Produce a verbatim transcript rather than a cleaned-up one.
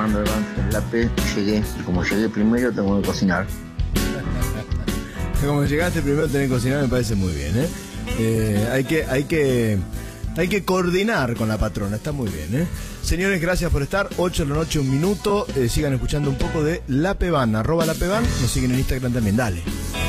trabajando en la P, llegué, y como llegué primero tengo que cocinar. Como llegaste primero tenés que cocinar, me parece muy bien, ¿eh? Eh, hay que, hay que, hay que coordinar con la patrona, está muy bien, ¿eh? Señores, gracias por estar. ocho de la noche, un minuto. Eh, sigan escuchando un poco de La Pevan, arroba La Pevan. Nos siguen en Instagram también, dale.